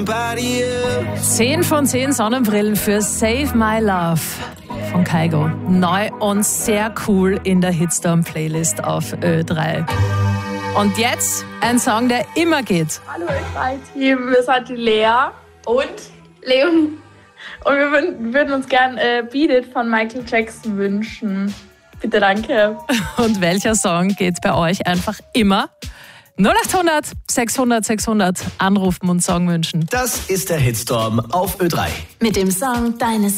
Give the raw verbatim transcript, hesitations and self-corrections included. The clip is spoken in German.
nobody else. zehn von zehn Sonnenbrillen für Save My Love von Kygo. Neu und sehr cool in der Hitstorm-Playlist auf Ö drei. Und jetzt ein Song, der immer geht. Hallo Ö drei Team, wir sind die Lea und Leonie. Und wir würden, würden uns gern äh, Beat It von Michael Jackson wünschen. Bitte, danke. Und welcher Song geht bei euch einfach immer? null acht hundert sechshundert sechshundert anrufen und Song wünschen. Das ist der Hitstorm auf Ö drei. Mit dem Song deines